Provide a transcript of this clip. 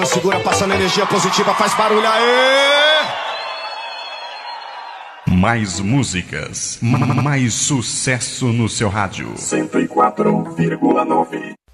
Segura, passando energia positiva, faz barulho, aê! Mais músicas, mais sucesso no seu rádio. 104,9